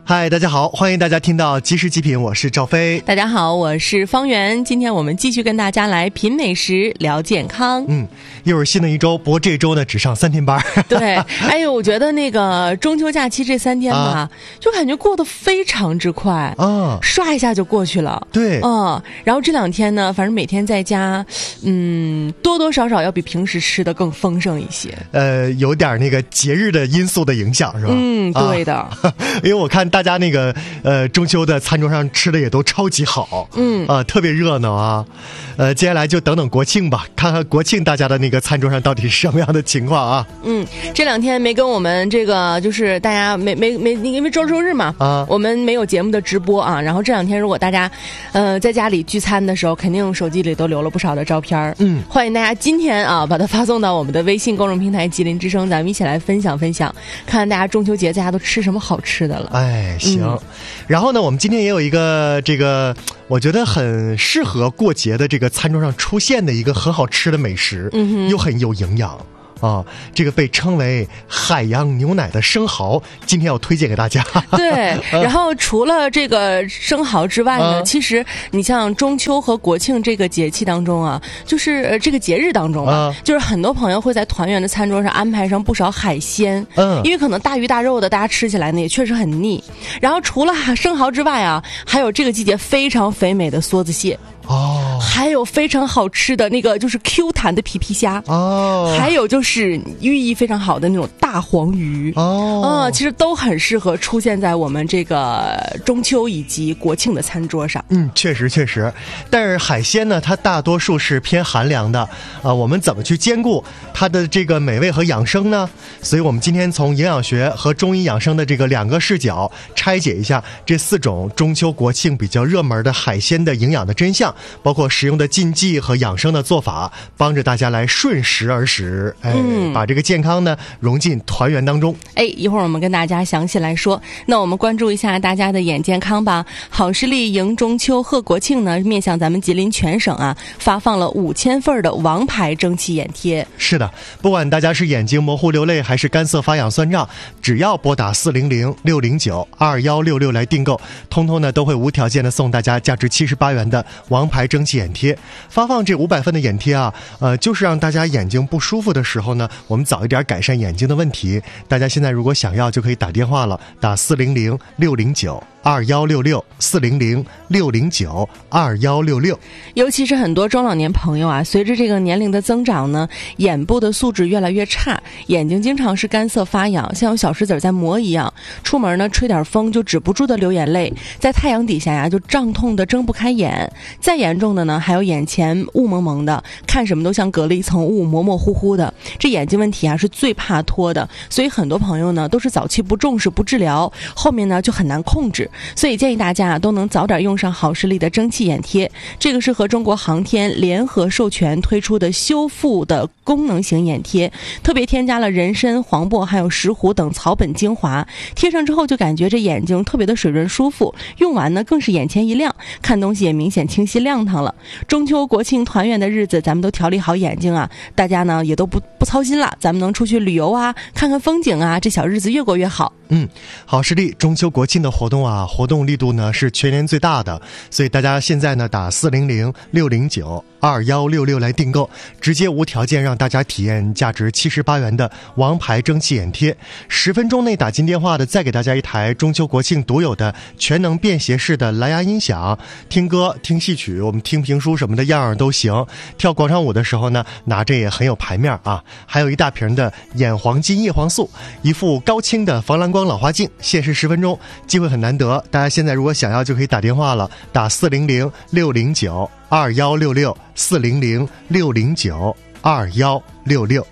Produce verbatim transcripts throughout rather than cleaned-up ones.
嗨，大家好，欢迎大家听到即时极品，我是赵飞。 大家好，我是方圆。今天我们继续跟大家来品美食，聊健康。 嗯，又是新的一周，不过这周呢只上三天班。 对，哎呦，我觉得那个中秋假期这三天吧，啊、就感觉过得非常之快啊，刷一下就过去了。 对， 嗯，然后这两天呢，反正每天在家，嗯，多多少少要比平时吃的更丰盛一些。 呃，有点那个节日的因素的影响，是吧？ 嗯，对的。 啊、因为我看大家那个呃中秋的餐桌上吃的也都超级好，嗯啊、呃，特别热闹啊。呃，接下来就等等国庆吧，看看国庆大家的那个餐桌上到底是什么样的情况啊。 嗯，这两天没跟我们这个就是大家没没没，因为周周日嘛，啊，我们没有节目的直播啊。然后这两天如果大家呃在家里聚餐的时候，肯定手机里都留了不少的照片。嗯，欢迎大家今天啊把它发送到我们的微信公众平台吉林之声，咱们一起来分享分享，看看大家中秋节在家都吃什么好吃的了。 哎，行。嗯、然后呢，我们今天也有一个这个我觉得很适合过节的这个餐桌上出现的一个很好吃的美食，嗯、又很有营养啊，这个被称为海洋牛奶的生蚝，今天要推荐给大家。 对，然后除了这个生蚝之外呢，啊、其实你像中秋和国庆这个节气当中啊，就是呃这个节日当中啊，啊就是很多朋友会在团圆的餐桌上安排上不少海鲜，嗯，因为可能大鱼大肉的大家吃起来呢也确实很腻。然后除了生蚝之外啊，还有这个季节非常肥美的梭子蟹。哦，还有非常好吃的那个就是 Q 弹的皮皮虾哦，还有就是寓意非常好的那种大黄鱼哦，啊、嗯，其实都很适合出现在我们这个中秋以及国庆的餐桌上。 嗯，确实确实，但是海鲜呢，它大多数是偏寒凉的啊、呃，我们怎么去兼顾它的这个美味和养生呢？所以我们今天从营养学和中医养生的这个两个视角拆解一下这四种中秋国庆比较热门的海鲜的营养的真相。包括食用的禁忌和养生的做法，帮着大家来顺时而食，哎，嗯、把这个健康呢融进团圆当中。 哎，一会儿我们跟大家详细来说。那我们关注一下大家的眼健康吧。好视力迎中秋贺国庆呢，面向咱们吉林全省啊，发放了五千份的王牌蒸汽眼贴。 是的，不管大家是眼睛模糊流泪，还是干涩发痒酸胀，只要拨打四零零六零九二幺六六来订购，通通呢都会无条件的送大家价值七十八元的王。王牌蒸汽眼贴，发放这五百份的眼贴啊，呃，就是让大家眼睛不舒服的时候呢，我们早一点改善眼睛的问题。大家现在如果想要，就可以打电话了，打四零零六零九二幺六六四零零六零九二幺六六。 尤其是很多中老年朋友啊，随着这个年龄的增长呢，眼部的素质越来越差，眼睛经常是干涩发痒，像有小石子在磨一样。出门呢，吹点风就止不住的流眼泪，在太阳底下呀，就胀痛的睁不开眼。再严重的呢，还有眼前雾蒙蒙的，看什么都像隔了一层雾，模模糊糊的。这眼睛问题啊，是最怕脱的，所以很多朋友呢，都是早期不重视不治疗，后面呢就很难控制。所以建议大家啊，都能早点用上好视力的蒸汽眼贴。这个是和中国航天联合授权推出的修复的功能型眼贴，特别添加了人参、黄柏还有石斛等草本精华，贴上之后就感觉这眼睛特别的水润舒服，用完呢更是眼前一亮，看东西也明显清晰亮堂了。中秋国庆团圆的日子，咱们都调理好眼睛啊，大家呢也都不不操心了，咱们能出去旅游啊，看看风景啊，这小日子越过越好。 嗯，好视力中秋国庆的活动啊，活动力度呢是全年最大的，所以大家现在呢打四零零六零九二幺六六来订购，直接无条件让大家体验价值七十八元的王牌蒸汽眼贴。十分钟内打进电话的，再给大家一台中秋国庆独有的全能便携式的蓝牙音响，听歌、听戏曲，我们听评书什么的样样都行。跳广场舞的时候呢，拿着也很有排面啊。还有一大瓶的眼黄金叶黄素，一副高清的防蓝光老花镜，限时十分钟，机会很难得。大家现在如果想要，就可以打电话了，打四零零六零九二幺六六四零零六零九二幺六六。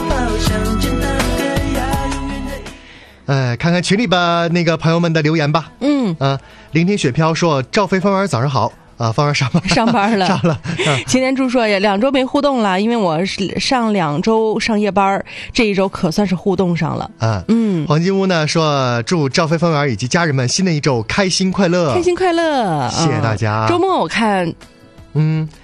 呃，看看群里吧，那个朋友们的留言吧。嗯，啊、呃，聆听雪飘说，赵飞芳儿早上好。啊，放上上班上班了， 上了。 擎天柱说也两周没互动了，因为我是上两周上夜班，这一周可算是互动上了。 啊，嗯。黄金屋呢说，祝赵飞芳园以及家人们新的一周开心快乐， 开心快乐， 谢谢大家。 嗯、周末我看， 嗯。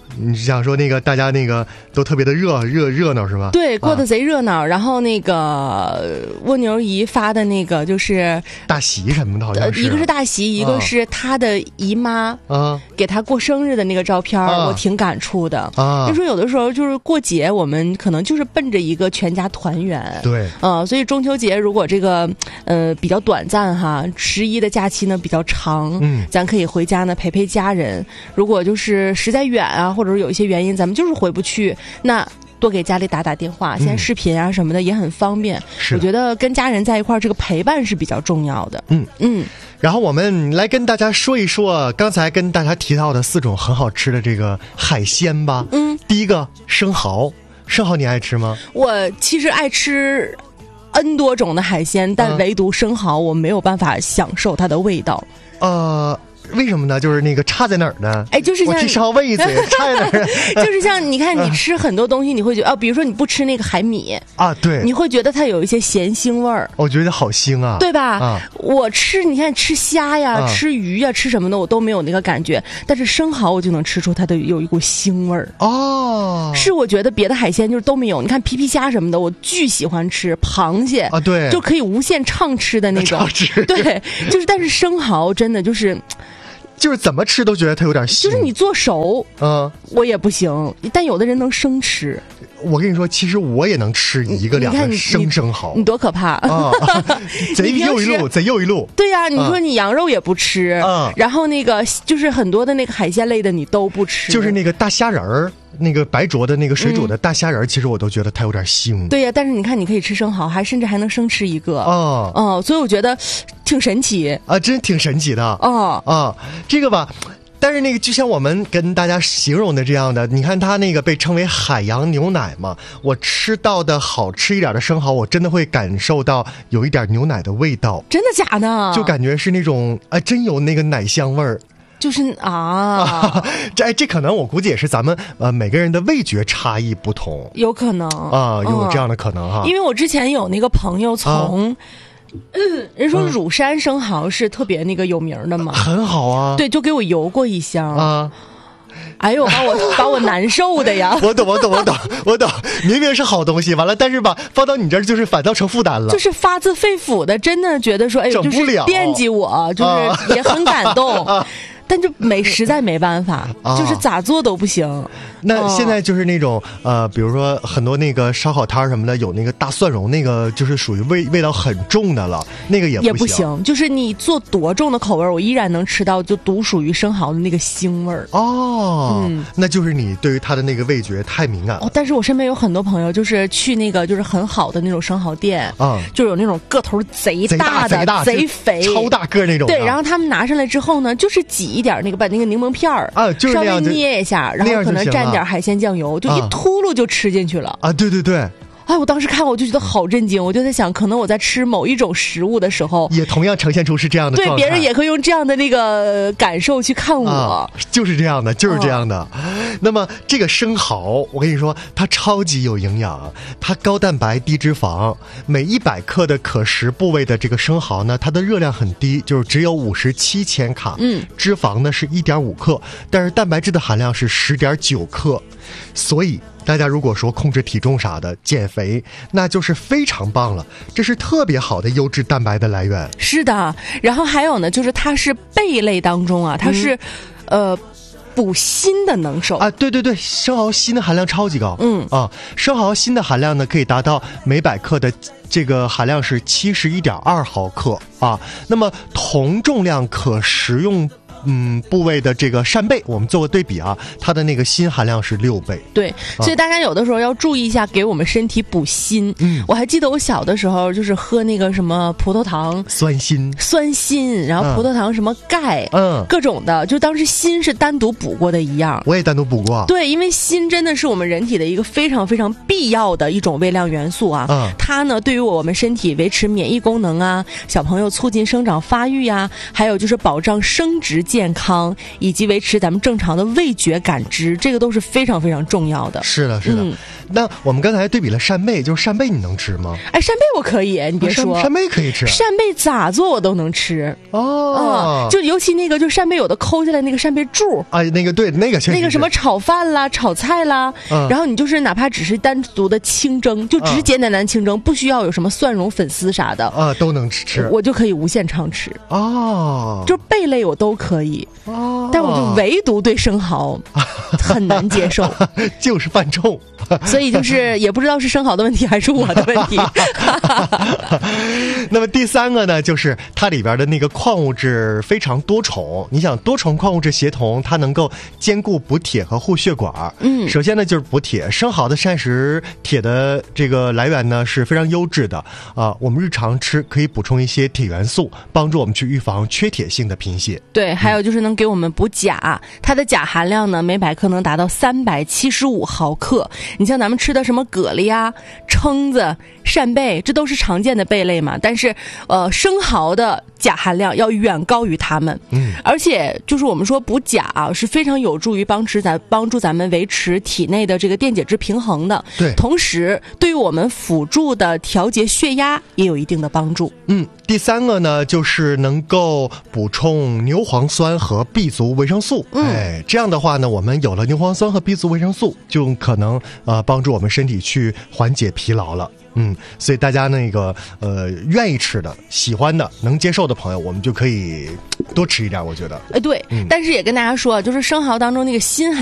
你想说那个大家那个都特别的热热热闹是吧？ 对，过得贼热闹。啊、然后那个蜗牛姨发的那个就是大喜什么的，好像是、 呃、一个是大喜，一个是她的姨妈啊给她过生日的那个照片，啊、我挺感触的啊。就说有的时候就是过节，我们可能就是奔着一个全家团圆， 对， 呃，所以中秋节如果这个呃比较短暂哈，十一的假期呢比较长，嗯，咱可以回家呢陪陪家人。如果就是实在远啊，或者是有一些原因咱们就是回不去，那多给家里打打电话，现在视频啊什么的也很方便。嗯、我觉得跟家人在一块儿，这个陪伴是比较重要的。 嗯嗯。然后我们来跟大家说一说刚才跟大家提到的四种很好吃的这个海鲜吧。嗯。第一个生蚝，生蚝你爱吃吗？ 我其实爱吃 N 多种的海鲜，但唯独生蚝我没有办法享受它的味道。 呃。为什么呢？就是那个差在哪儿呢？ 哎，就是像我吃烧味子差在哪儿？ 就是像你看，你吃很多东西，你会觉得啊，比如说你不吃那个海米啊，对， 你会觉得它有一些咸腥味儿。 我觉得好腥啊， 对吧？ 啊、 我吃，你看吃虾呀、啊、吃鱼呀、吃什么的，我都没有那个感觉，但是生蚝我就能吃出它的有一股腥味儿。 哦， 是我觉得别的海鲜就是都没有。你看皮皮虾什么的，我巨喜欢吃螃蟹啊，对， 就可以无限畅吃的那种。 畅吃， 对，就是但是生蚝真的就是。 就是怎么吃都觉得它有点腥， 就是你做熟，嗯，我也不行，但有的人能生吃。 我跟你说，其实我也能吃一个两个生生蚝， 你多可怕啊！ 贼又一路，贼又一路。 对呀、啊，你说你羊肉也不吃，嗯，然后那个就是很多的那个海鲜类的你都不吃， 就是那个大虾仁儿。那个白灼的那个水煮的大虾仁、嗯，其实我都觉得它有点腥。 对呀、啊，但是你看，你可以吃生蚝，还甚至还能生吃一个哦哦，所以我觉得挺神奇啊，真挺神奇的哦啊，这个吧。但是那个就像我们跟大家形容的这样的，你看它那个被称为海洋牛奶嘛，我吃到的好吃一点的生蚝，我真的会感受到有一点牛奶的味道。 真的假的？ 就感觉是那种啊，真有那个奶香味儿。 就是啊， 这哎，这可能我估计也是咱们呃每个人的味觉差异不同， 有可能啊，有这样的可能哈。 因为我之前有那个朋友从。啊嗯，人说乳山生蚝是特别那个有名的嘛， 很好啊。 对，就给我邮过一箱啊。 哎呦，把我把我难受的呀！ 我懂，我懂，我懂，我懂。明明是好东西，完了，但是吧，放到你这儿就是反倒成负担了。 就是发自肺腑的，真的觉得说，哎呦，就是惦记我，就是也很感动。啊但就没实在没办法、啊，就是咋做都不行。 那现在就是那种、哦、呃，比如说很多那个烧烤摊什么的，有那个大蒜蓉，那个就是属于味味道很重的了，那个也不行。 也不行，就是你做多重的口味，我依然能吃到就独属于生蚝的那个腥味儿。 哦，嗯，那就是你对于它的那个味觉太敏感了。 哦，但是我身边有很多朋友，就是去那个就是很好的那种生蚝店啊、嗯，就有那种个头贼大的、 贼大、 贼肥、 超大个那种。 对，然后他们拿上来之后呢，就是挤一点那个把那个柠檬片儿啊，就是稍微捏一下，然后可能蘸点海鲜酱油，就一秃噜就吃进去了啊！对对对。 哎，我当时看我就觉得好震惊，我就在想，可能我在吃某一种食物的时候， 也同样呈现出是这样的状态， 对，别人也可以用这样的那个感受去看我， 啊、就是这样的，就是这样的。哦、那么这个生蚝，我跟你说，它超级有营养，它高蛋白低脂肪，每一百克的可食部位的这个生蚝呢，它的热量很低，就是只有五十七千卡，嗯，脂肪呢是一点五克，但是蛋白质的含量是十点九克，所以。大家如果说控制体重啥的减肥，那就是非常棒了，这是特别好的优质蛋白的来源。 是的，然后还有呢，就是它是贝类当中啊，它是、嗯、呃补锌的能手啊，对对对，生蚝锌的含量超级高，嗯啊，生蚝锌的含量呢可以达到每百克的这个含量是七十一点二毫克啊，那么同重量可食用。嗯，部位的这个扇贝，我们做个对比啊，它的那个锌含量是六倍。 对，所以大家有的时候要注意一下，给我们身体补锌。嗯，我还记得我小的时候就是喝那个什么葡萄糖， 酸锌， 酸锌，然后葡萄糖什么钙，嗯，各种的，就当时锌是单独补过的一样。 我也单独补过。 对，因为锌真的是我们人体的一个非常非常必要的一种微量元素啊。嗯，它呢对于我们身体维持免疫功能啊，小朋友促进生长发育呀、啊，还有就是保障生殖。 健康，以及维持咱们正常的味觉感知，这个都是非常非常重要的。 是的，是的。嗯、那我们刚才对比了扇贝，就是扇贝你能吃吗？ 哎，扇贝我可以，你别说， 啊、扇贝可以吃， 扇贝咋做我都能吃哦、 嗯。就尤其那个，就扇贝有的抠下来那个扇贝柱啊，那个对，那个那个什么炒饭啦、炒菜啦、嗯，然后你就是哪怕只是单独的清蒸，就只是简简单单清蒸，嗯、不需要有什么蒜蓉粉丝啥的啊，都能吃， 我就可以无限畅吃哦。 就贝类我都可以哦，但我就唯独对生蚝很难接受， 就是犯冲。 所以就是也不知道是生蚝的问题还是我的问题。 那么第三个呢，就是它里边的那个矿物质非常多重。你想多重矿物质协同，它能够兼顾补铁和护血管。嗯，首先呢就是补铁，生蚝的膳食铁的这个来源呢是非常优质的啊、呃。我们日常吃可以补充一些铁元素，帮助我们去预防缺铁性的贫血。 对，还有就是能给我们补钾，它的钾含量呢每百克能达到三百七十五毫克。你像咱们吃的什么蛤蜊呀、蛏子、扇贝，这都是常见的贝类嘛，但是呃，生蚝的钾含量要远高于它们。嗯，而且就是我们说补钾啊，是非常有助于帮持咱帮助咱们维持体内的这个电解质平衡的。 对， 同时对于我们辅助的调节血压也有一定的帮助。 嗯，第三个呢，就是能够补充牛磺酸和 B 族维生素。嗯，哎，这样的话呢，我们有了牛磺酸和 B 族维生素，就可能呃帮助我们身体去缓解疲劳了。嗯，所以大家那个呃愿意吃的、喜欢的、能接受的朋友，我们就可以多吃一点，我觉得。 哎，对，嗯、但是也跟大家说，就是生蚝当中那个锌含